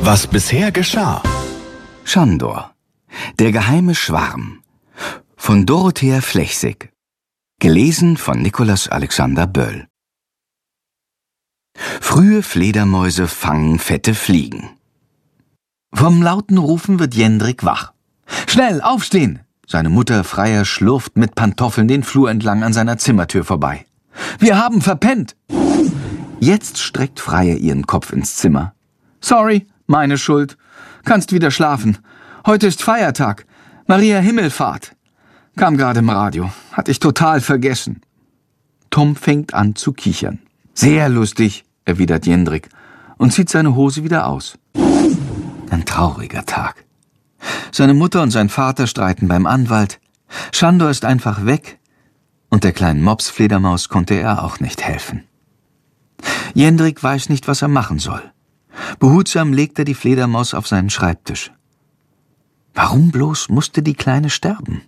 Was bisher geschah. Schandor, der geheime Schwarm von Dorothea Flechsig. Gelesen von Nikolaus Alexander Böll. Frühe Fledermäuse fangen fette Fliegen. Vom lauten Rufen wird Jendrik wach. »Schnell, aufstehen!« Seine Mutter Freier schlurft mit Pantoffeln den Flur entlang an seiner Zimmertür vorbei. »Wir haben verpennt!« Jetzt streckt Freier ihren Kopf ins Zimmer. »Sorry, meine Schuld. Kannst wieder schlafen. Heute ist Feiertag. Maria Himmelfahrt. Kam gerade im Radio. Hatte ich total vergessen.« Tom fängt an zu kichern. »Sehr lustig«, erwidert Jendrik und zieht seine Hose wieder aus. Ein trauriger Tag. Seine Mutter und sein Vater streiten beim Anwalt. Schandor ist einfach weg und der kleinen Mopsfledermaus konnte er auch nicht helfen. Jendrik weiß nicht, was er machen soll. Behutsam legt er die Fledermaus auf seinen Schreibtisch. Warum bloß musste die Kleine sterben?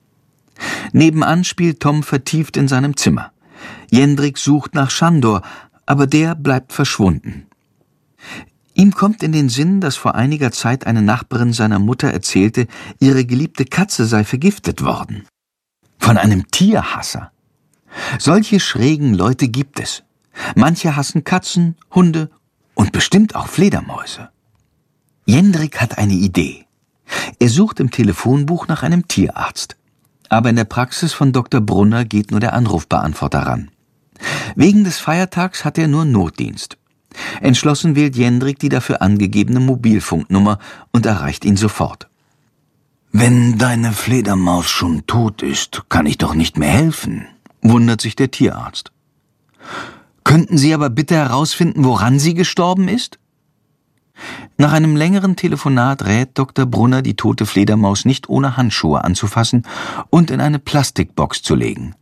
Nebenan spielt Tom vertieft in seinem Zimmer. Jendrik sucht nach Schandor, aber der bleibt verschwunden. Ihm kommt in den Sinn, dass vor einiger Zeit eine Nachbarin seiner Mutter erzählte, ihre geliebte Katze sei vergiftet worden. Von einem Tierhasser. Solche schrägen Leute gibt es. Manche hassen Katzen, Hunde und bestimmt auch Fledermäuse. Jendrik hat eine Idee. Er sucht im Telefonbuch nach einem Tierarzt. Aber in der Praxis von Dr. Brunner geht nur der Anrufbeantworter ran. Wegen des Feiertags hat er nur Notdienst. Entschlossen wählt Jendrik die dafür angegebene Mobilfunknummer und erreicht ihn sofort. »Wenn deine Fledermaus schon tot ist, kann ich doch nicht mehr helfen«, wundert sich der Tierarzt. »Könnten Sie aber bitte herausfinden, woran sie gestorben ist?« Nach einem längeren Telefonat rät Dr. Brunner, die tote Fledermaus nicht ohne Handschuhe anzufassen und in eine Plastikbox zu legen.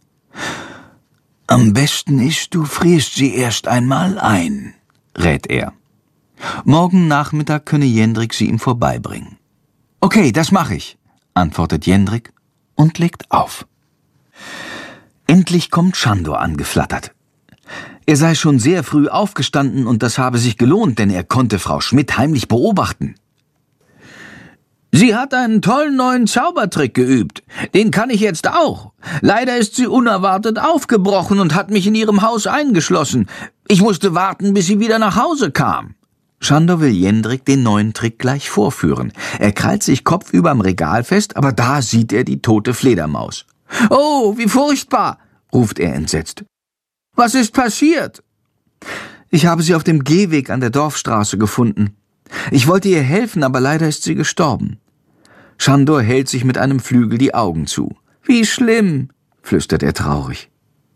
»Am besten ist, du frierst sie erst einmal ein«, rät er. Morgen Nachmittag könne Jendrik sie ihm vorbeibringen. »Okay, das mache ich«, antwortet Jendrik und legt auf. Endlich kommt Schandor angeflattert. Er sei schon sehr früh aufgestanden und das habe sich gelohnt, denn er konnte Frau Schmidt heimlich beobachten. »Sie hat einen tollen neuen Zaubertrick geübt. Den kann ich jetzt auch. Leider ist sie unerwartet aufgebrochen und hat mich in ihrem Haus eingeschlossen. Ich musste warten, bis sie wieder nach Hause kam.« Schandor will Jendrik den neuen Trick gleich vorführen. Er krallt sich kopfüber am Regal fest, aber da sieht er die tote Fledermaus. »Oh, wie furchtbar«, ruft er entsetzt. »Was ist passiert?« »Ich habe sie auf dem Gehweg an der Dorfstraße gefunden. Ich wollte ihr helfen, aber leider ist sie gestorben.« Schandor hält sich mit einem Flügel die Augen zu. »Wie schlimm«, flüstert er traurig.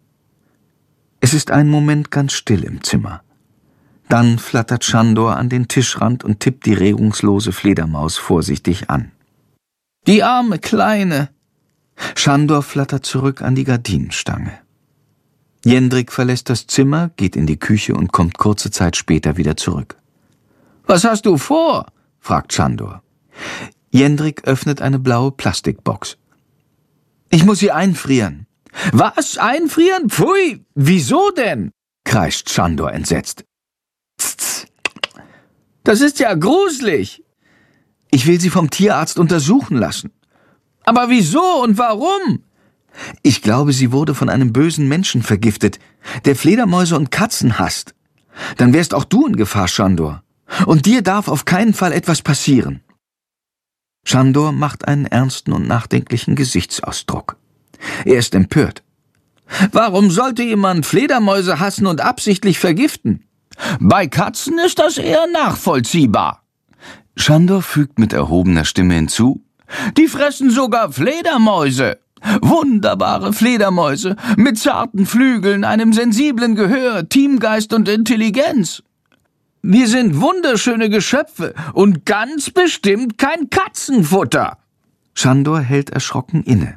Es ist einen Moment ganz still im Zimmer. Dann flattert Schandor an den Tischrand und tippt die regungslose Fledermaus vorsichtig an. »Die arme Kleine!« Schandor flattert zurück an die Gardinenstange. Jendrik verlässt das Zimmer, geht in die Küche und kommt kurze Zeit später wieder zurück. »Was hast du vor?« fragt Schandor. Jendrik öffnet eine blaue Plastikbox. »Ich muss sie einfrieren.« »Was? Einfrieren? Pfui! Wieso denn?« kreischt Schandor entsetzt. »Tz, das ist ja gruselig!« »Ich will sie vom Tierarzt untersuchen lassen.« »Aber wieso und warum?« »Ich glaube, sie wurde von einem bösen Menschen vergiftet, der Fledermäuse und Katzen hasst. Dann wärst auch du in Gefahr, Schandor. Und dir darf auf keinen Fall etwas passieren.« Schandor macht einen ernsten und nachdenklichen Gesichtsausdruck. Er ist empört. »Warum sollte jemand Fledermäuse hassen und absichtlich vergiften? Bei Katzen ist das eher nachvollziehbar.« Schandor fügt mit erhobener Stimme hinzu, »Die fressen sogar Fledermäuse. Wunderbare Fledermäuse mit zarten Flügeln, einem sensiblen Gehör, Teamgeist und Intelligenz. Wir sind wunderschöne Geschöpfe und ganz bestimmt kein Katzenfutter.« Schandor hält erschrocken inne.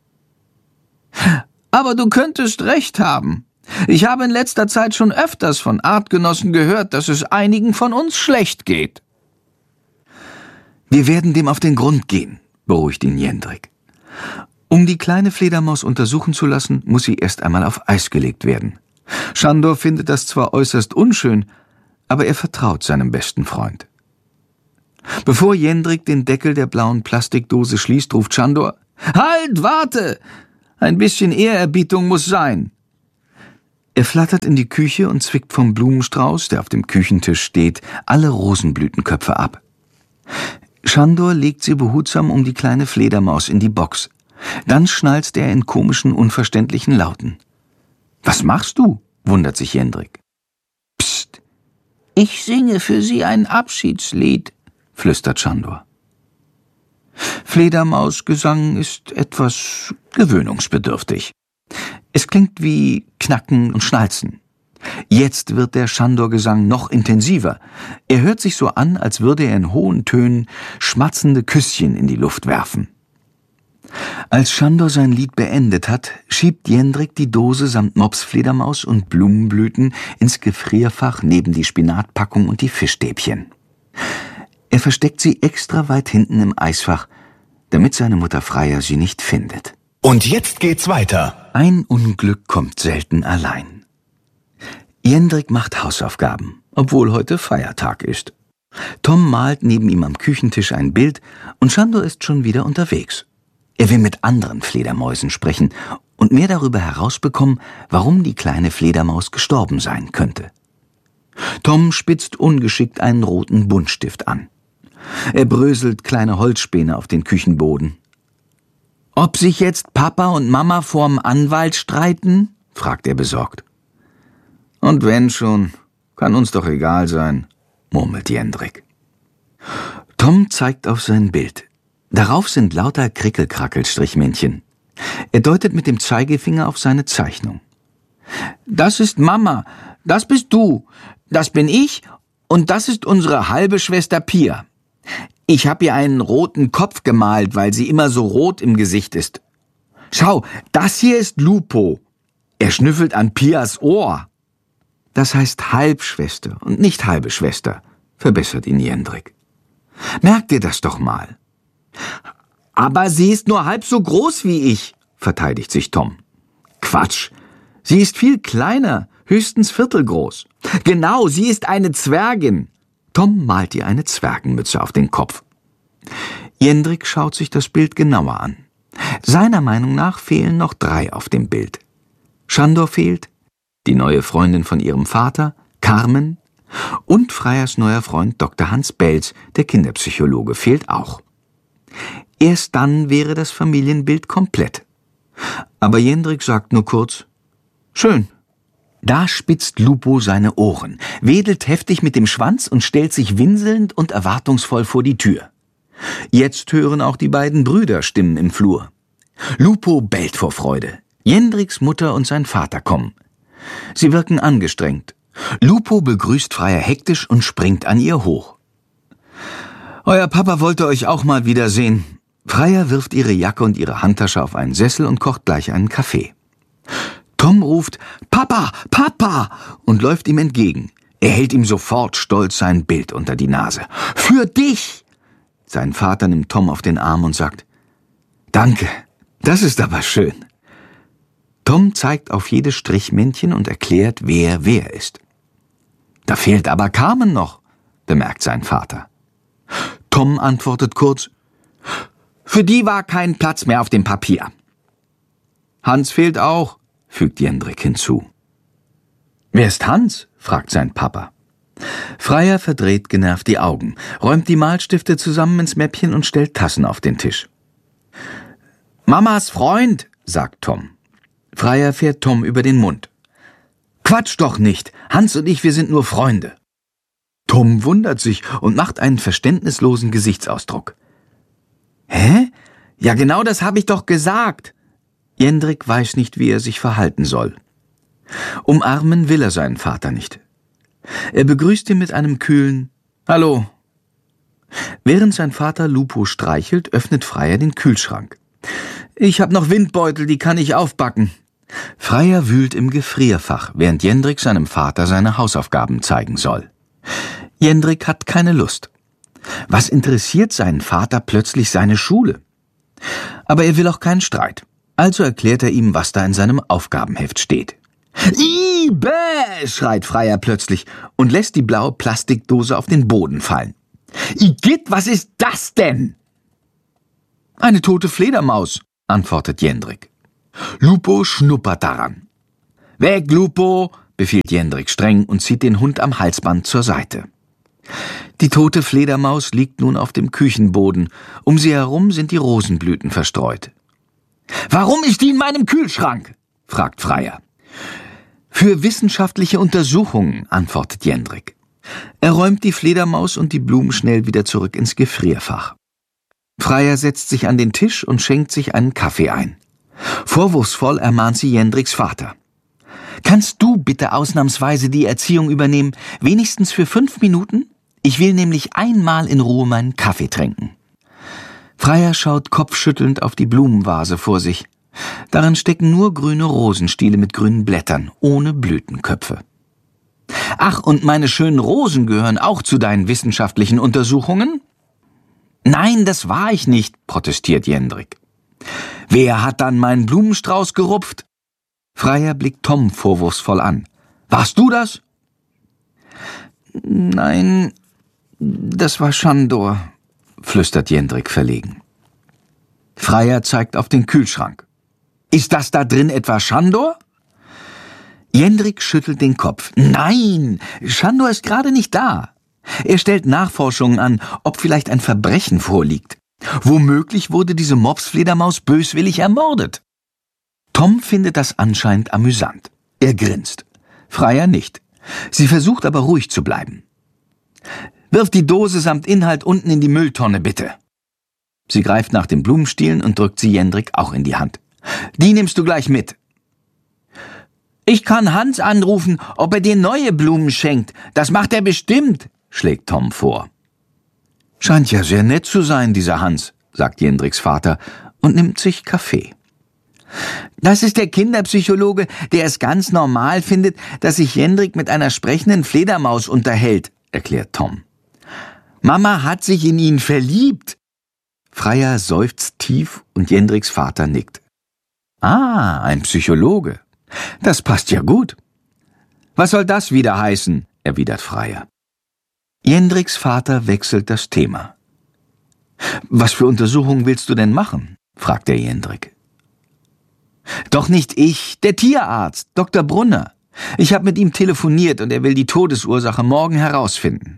»Aber du könntest recht haben. Ich habe in letzter Zeit schon öfters von Artgenossen gehört, dass es einigen von uns schlecht geht.« »Wir werden dem auf den Grund gehen«, beruhigt ihn Jendrik. Um die kleine Fledermaus untersuchen zu lassen, muss sie erst einmal auf Eis gelegt werden. Schandor findet das zwar äußerst unschön, aber er vertraut seinem besten Freund. Bevor Jendrik den Deckel der blauen Plastikdose schließt, ruft Sándor: »Halt, warte! Ein bisschen Ehrerbietung muss sein!« Er flattert in die Küche und zwickt vom Blumenstrauß, der auf dem Küchentisch steht, alle Rosenblütenköpfe ab. Sándor legt sie behutsam um die kleine Fledermaus in die Box. Dann schnalzt er in komischen, unverständlichen Lauten. »Was machst du?« wundert sich Jendrik. »Psst, ich singe für Sie ein Abschiedslied«, flüstert Sándor. Fledermausgesang ist etwas gewöhnungsbedürftig. Es klingt wie Knacken und Schnalzen. Jetzt wird der Sándor-Gesang noch intensiver. Er hört sich so an, als würde er in hohen Tönen schmatzende Küsschen in die Luft werfen. Als Sándor sein Lied beendet hat, schiebt Jendrik die Dose samt Mopsfledermaus und Blumenblüten ins Gefrierfach neben die Spinatpackung und die Fischstäbchen. Er versteckt sie extra weit hinten im Eisfach, damit seine Mutter Freya sie nicht findet. Und jetzt geht's weiter. Ein Unglück kommt selten allein. Jendrik macht Hausaufgaben, obwohl heute Feiertag ist. Tom malt neben ihm am Küchentisch ein Bild und Sándor ist schon wieder unterwegs. Er will mit anderen Fledermäusen sprechen und mehr darüber herausbekommen, warum die kleine Fledermaus gestorben sein könnte. Tom spitzt ungeschickt einen roten Buntstift an. Er bröselt kleine Holzspäne auf den Küchenboden. »Ob sich jetzt Papa und Mama vorm Anwalt streiten?« fragt er besorgt. »Und wenn schon, kann uns doch egal sein«, murmelt Jendrik. Tom zeigt auf sein Bild. Darauf sind lauter Krickelkrackel-Strichmännchen. Er deutet mit dem Zeigefinger auf seine Zeichnung. »Das ist Mama, das bist du, das bin ich und das ist unsere halbe Schwester Pia. Ich habe ihr einen roten Kopf gemalt, weil sie immer so rot im Gesicht ist. Schau, das hier ist Lupo. Er schnüffelt an Pias Ohr.« »Das heißt Halbschwester und nicht halbe Schwester«, verbessert ihn Jendrik. »Merk dir das doch mal.« »Aber sie ist nur halb so groß wie ich«, verteidigt sich Tom. »Quatsch, sie ist viel kleiner, höchstens viertelgroß. Genau, sie ist eine Zwergin.« Tom malt ihr eine Zwergenmütze auf den Kopf. Jendrik schaut sich das Bild genauer an. Seiner Meinung nach fehlen noch 3 auf dem Bild. Sándor fehlt, die neue Freundin von ihrem Vater, Carmen, und Freyas neuer Freund Dr. Hans Belz, der Kinderpsychologe, fehlt auch. Erst dann wäre das Familienbild komplett. Aber Jendrik sagt nur kurz: »Schön.« Da spitzt Lupo seine Ohren, wedelt heftig mit dem Schwanz und stellt sich winselnd und erwartungsvoll vor die Tür. Jetzt hören auch die beiden Brüder Stimmen im Flur. Lupo bellt vor Freude. Jendriks Mutter und sein Vater kommen. Sie wirken angestrengt. Lupo begrüßt Freya hektisch und springt an ihr hoch. »Euer Papa wollte euch auch mal wiedersehen.« Freya wirft ihre Jacke und ihre Handtasche auf einen Sessel und kocht gleich einen Kaffee. Tom ruft »Papa, Papa!« und läuft ihm entgegen. Er hält ihm sofort stolz sein Bild unter die Nase. »Für dich!« Sein Vater nimmt Tom auf den Arm und sagt: »Danke, das ist aber schön.« Tom zeigt auf jedes Strichmännchen und erklärt, wer ist. »Da fehlt aber Carmen noch«, bemerkt sein Vater. Tom antwortet kurz: »Für die war kein Platz mehr auf dem Papier.« »Hans fehlt auch«, fügt Jendrik hinzu. »Wer ist Hans?« fragt sein Papa. Freya verdreht genervt die Augen, räumt die Malstifte zusammen ins Mäppchen und stellt Tassen auf den Tisch. »Mamas Freund«, sagt Tom. Freya fährt Tom über den Mund. »Quatsch doch nicht, Hans und ich, wir sind nur Freunde.« Tom wundert sich und macht einen verständnislosen Gesichtsausdruck. »Hä? Ja, genau das habe ich doch gesagt.« Jendrik weiß nicht, wie er sich verhalten soll. Umarmen will er seinen Vater nicht. Er begrüßt ihn mit einem kühlen »Hallo«. Während sein Vater Lupo streichelt, öffnet Freya den Kühlschrank. »Ich hab noch Windbeutel, die kann ich aufbacken.« Freya wühlt im Gefrierfach, während Jendrik seinem Vater seine Hausaufgaben zeigen soll. Jendrik hat keine Lust. Was interessiert seinen Vater plötzlich seine Schule? Aber er will auch keinen Streit. Also erklärt er ihm, was da in seinem Aufgabenheft steht. »Ih, bäh«, schreit Freya plötzlich und lässt die blaue Plastikdose auf den Boden fallen. Igitt, was ist das denn? Eine tote Fledermaus, antwortet Jendrik. Lupo schnuppert daran. Weg, Lupo, befiehlt Jendrik streng und zieht den Hund am Halsband zur Seite. Die tote Fledermaus liegt nun auf dem Küchenboden. Um sie herum sind die Rosenblüten verstreut. »Warum ist die in meinem Kühlschrank?« fragt Freier. »Für wissenschaftliche Untersuchungen«, antwortet Jendrik. Er räumt die Fledermaus und die Blumen schnell wieder zurück ins Gefrierfach. Freier setzt sich an den Tisch und schenkt sich einen Kaffee ein. Vorwurfsvoll ermahnt sie Jendriks Vater. »Kannst du bitte ausnahmsweise die Erziehung übernehmen, wenigstens für 5 Minuten? Ich will nämlich einmal in Ruhe meinen Kaffee trinken.« Freier schaut kopfschüttelnd auf die Blumenvase vor sich. Darin stecken nur grüne Rosenstiele mit grünen Blättern, ohne Blütenköpfe. »Ach, und meine schönen Rosen gehören auch zu deinen wissenschaftlichen Untersuchungen?« »Nein, das war ich nicht«, protestiert Jendrik. »Wer hat dann meinen Blumenstrauß gerupft?« Freier blickt Tom vorwurfsvoll an. »Warst du das?« »Nein, das war Schandor«, flüstert Jendrik verlegen. Freier zeigt auf den Kühlschrank. »Ist das da drin etwa Schandor?« Jendrik schüttelt den Kopf. »Nein, Schandor ist gerade nicht da. Er stellt Nachforschungen an, ob vielleicht ein Verbrechen vorliegt. Womöglich wurde diese Mopsfledermaus böswillig ermordet.« Tom findet das anscheinend amüsant. Er grinst. Freier nicht. Sie versucht aber ruhig zu bleiben. »Wirf die Dose samt Inhalt unten in die Mülltonne, bitte.« Sie greift nach den Blumenstielen und drückt sie Jendrik auch in die Hand. »Die nimmst du gleich mit.« »Ich kann Hans anrufen, ob er dir neue Blumen schenkt. Das macht er bestimmt«, schlägt Tom vor. »Scheint ja sehr nett zu sein, dieser Hans«, sagt Jendriks Vater und nimmt sich Kaffee. »Das ist der Kinderpsychologe, der es ganz normal findet, dass sich Jendrik mit einer sprechenden Fledermaus unterhält«, erklärt Tom. »Mama hat sich in ihn verliebt.« Freier seufzt tief und Jendriks Vater nickt. »Ah, ein Psychologe. Das passt ja gut.« »Was soll das wieder heißen?«, erwidert Freier. Jendriks Vater wechselt das Thema. »Was für Untersuchungen willst du denn machen?«, fragt er Jendrik. »Doch nicht ich, der Tierarzt, Dr. Brunner. Ich habe mit ihm telefoniert und er will die Todesursache morgen herausfinden.«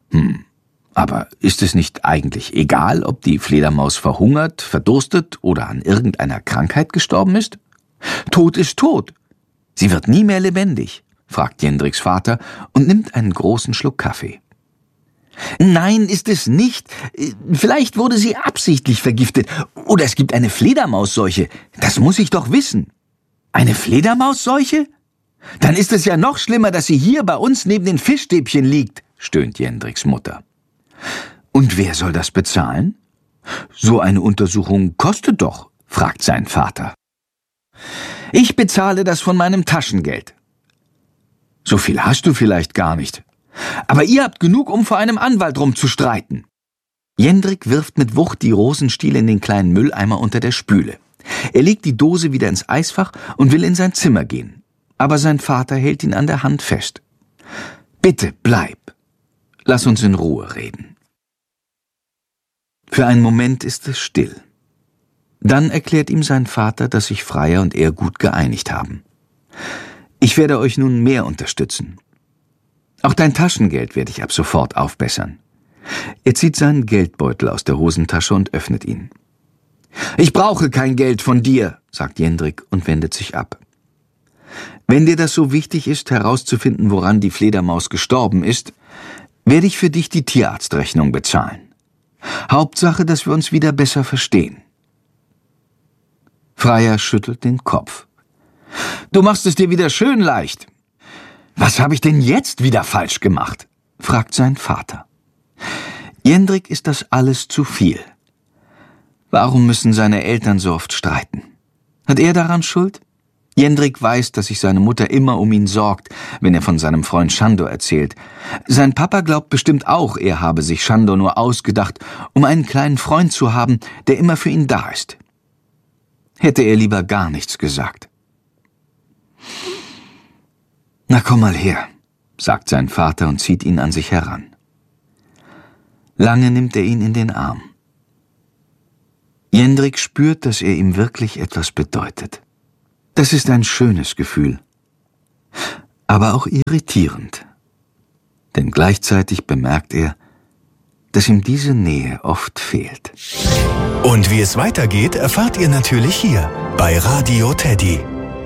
Aber ist es nicht eigentlich egal, ob die Fledermaus verhungert, verdurstet oder an irgendeiner Krankheit gestorben ist? Tod ist tot. Sie wird nie mehr lebendig, fragt Jendriks Vater und nimmt einen großen Schluck Kaffee. »Nein, ist es nicht. Vielleicht wurde sie absichtlich vergiftet. Oder es gibt eine Fledermausseuche. Das muss ich doch wissen.« »Eine Fledermausseuche? Dann ist es ja noch schlimmer, dass sie hier bei uns neben den Fischstäbchen liegt«, stöhnt Jendriks Mutter. »Und wer soll das bezahlen?« »So eine Untersuchung kostet doch«, fragt sein Vater. »Ich bezahle das von meinem Taschengeld.« »So viel hast du vielleicht gar nicht. Aber ihr habt genug, um vor einem Anwalt rumzustreiten.« Jendrik wirft mit Wucht die Rosenstiele in den kleinen Mülleimer unter der Spüle. Er legt die Dose wieder ins Eisfach und will in sein Zimmer gehen. Aber sein Vater hält ihn an der Hand fest. »Bitte, bleib. Lass uns in Ruhe reden.« Für einen Moment ist es still. Dann erklärt ihm sein Vater, dass sich Freier und er gut geeinigt haben. »Ich werde euch nun mehr unterstützen. Auch dein Taschengeld werde ich ab sofort aufbessern.« Er zieht seinen Geldbeutel aus der Hosentasche und öffnet ihn. »Ich brauche kein Geld von dir«, sagt Jendrik und wendet sich ab. »Wenn dir das so wichtig ist, herauszufinden, woran die Fledermaus gestorben ist, werde ich für dich die Tierarztrechnung bezahlen. Hauptsache, dass wir uns wieder besser verstehen.« Freier schüttelt den Kopf. »Du machst es dir wieder schön leicht.« »Was habe ich denn jetzt wieder falsch gemacht?«, fragt sein Vater. Jendrik ist das alles zu viel. Warum müssen seine Eltern so oft streiten? Hat er daran Schuld? Jendrik weiß, dass sich seine Mutter immer um ihn sorgt, wenn er von seinem Freund Schandor erzählt. Sein Papa glaubt bestimmt auch, er habe sich Schandor nur ausgedacht, um einen kleinen Freund zu haben, der immer für ihn da ist. Hätte er lieber gar nichts gesagt. »Na, komm mal her«, sagt sein Vater und zieht ihn an sich heran. Lange nimmt er ihn in den Arm. Jendrik spürt, dass er ihm wirklich etwas bedeutet. Das ist ein schönes Gefühl, aber auch irritierend. Denn gleichzeitig bemerkt er, dass ihm diese Nähe oft fehlt. Und wie es weitergeht, erfahrt ihr natürlich hier bei Radio Teddy.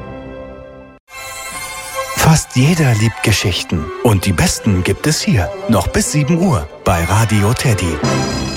Fast jeder liebt Geschichten und die besten gibt es hier, noch bis 7 Uhr bei Radio Teddy.